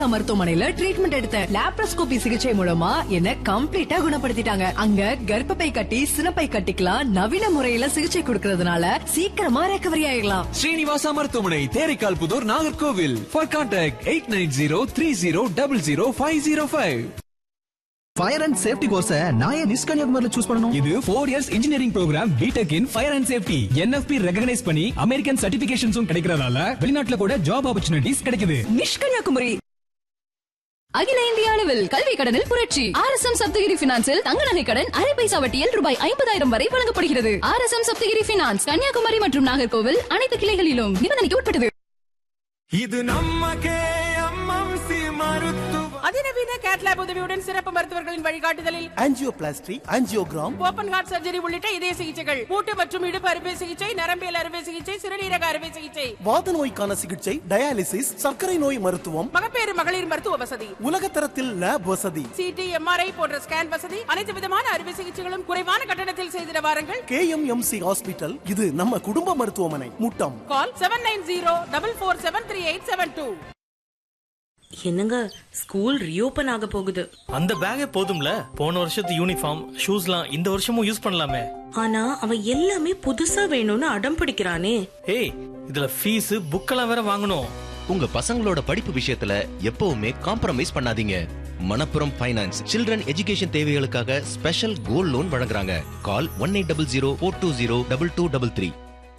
மருத்துவமனையில ட்ரீட்மெண்ட் எடுத்தேன். லாப்ரோஸ்கோபி சிகிச்சை மூலமா என்ன கம்ப்ளீட்டா குணப்படுத்திட்டாங்க. அங்க கர்ப்பப்பை கட்டி சினப்பை கட்டிக்கலாம் நவீன முறையில சிகிச்சை கொடுக்கறதுனால சீக்கிரமா ரெக்கவரி ஆயிடலாம். ஸ்ரீனிவாசா மருத்துவமனை, Theraikkal Pudur, Nagercoil. For contact 8903050505. Fire and safety course நான் ஏன் நிஸ் கன்னியாகுமரியில சூஸ் பண்ணணும்? இது 4 years engineering program BTech in fire and safety. NFP recognise பண்ணி அமெரிக்கன் சர்டிபிகேஷன்ஸும் கிடைக்கிறதால வெளிநாட்டுல கூட ஜாப் ஆப்பர்ச்சுனிட்டிஸ் கிடைக்குது. நிஷ்கன்யாகுமரி அகில இந்திய அளவில் கல்வி கடனில் புரட்சி. RSM சப்தகிரி பினான்சில் தங்க நகை கடன் அரை பைசா வட்டியில் ரூபாய் 50,000 வரை வழங்கப்படுகிறது. RSM சப்தகிரி பினான்ஸ் கன்னியாகுமரி மற்றும் நாகர்கோவில் அனைத்து கிளைகளிலும் நிபந்தனைக்கு உட்பட்டது. இது நம்ம KMMC மருத்துவ அதிநவீன கேட்லாப் உதவியுடன் சிறப்பு மருத்துவர்களின் வழிகாட்டுதலில் angioplasty, angiogram, open heart surgery உள்ளிட்ட இதய சிகிச்சைகள், மூட்டு மற்றும் இடுப்பு அறுவை சிகிச்சை, நரம்பியல் அறுவை சிகிச்சை, சிறுநீரக அறுவை சிகிச்சை, வாத நோய்க்கான சிகிச்சை, டயாலிசிஸ், சர்க்கரை நோய் மருத்துவம், மகப்பேறு மகளிர் மருத்துவ வசதி, உலகத்தரத்தில் லேப் வசதி, CT MRI போன்ற ஸ்கேன் வசதி, அனைத்து விதமான அறுவை சிகிச்சைகளும் குறைவான கட்டணத்தில் செய்திட வாருங்கள். KMMC ஹாஸ்பிட்டல், இது நம்ம குடும்ப மருத்துவமனை, முட்டம். கால் 7904473872. என்னங்க, ஸ்கூல் ரீஓபன் ஆக போகுது. அந்த பேக்கே போதும்ல, போன வருஷத்து யூனிஃபார்ம் ஷூஸ்லாம் இந்த வருஷமும் யூஸ் பண்ணலாமே. ஆனா அவன் எல்லாமே புதுசா வேணும்னு அடம் பிடிக்கிறானே. ஏய், இதுல ஃபீஸ் புக்கெல்லாம் வேற வாங்கணும். உங்க பசங்களோட படிப்பு விஷயத்துல எப்பவுமே காம்ப்ரமைஸ் பண்ணாதீங்க. மணப்புரம் ஃபைனான்ஸ் சில்ட்ரன் எஜுகேஷன் தேவைகளுக்காக ஸ்பெஷல் கோல்ட் லோன் வழங்குறாங்க. கால் 1800420223.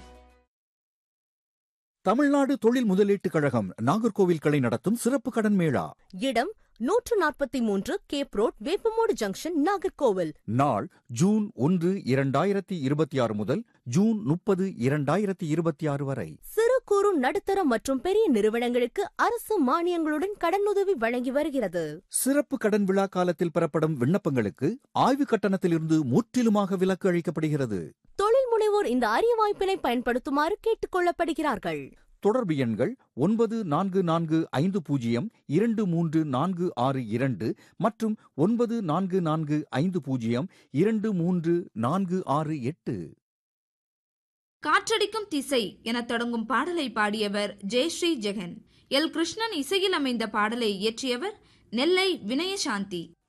தமிழ்நாடு தொழில் முதலீட்டுக் கழகம் நாகர்கோவில் கிளை நடத்தும் சிறப்பு கடன் மேளா. இடம் 143 gap road, Veppamoodu junction, Nagercoil. நாள் ஜூன் 1, 2026 முதல் ஜூன் 30, 2026 வரை. சிறு குறு நடுத்தர மற்றும் பெரிய நிறுவனங்களுக்கு அரசு மானியங்களுடன் கடனுதவி வழங்கி வருகிறது. சிறப்பு கடன் விழா காலத்தில் பெறப்படும் விண்ணப்பங்களுக்கு ஆய்வு கட்டணத்திலிருந்து முற்றிலுமாக விலக்கு அளிக்கப்படுகிறது. தொழில் முனைவோர் இந்த அரிய வாய்ப்பினை பயன்படுத்துமாறு கேட்டுக் கொள்ளப்படுகிறார்கள். தொடர்பு எண்கள் 9445023462 மற்றும் 9445023468. காற்றடிக்கும் திசை என தொடங்கும் பாடலை பாடியவர் ஜெயஸ்ரீ ஜெகன். எல். கிருஷ்ணன் இசையில் அமைந்த பாடலை இயற்றியவர் நெல்லை வினயசாந்தி.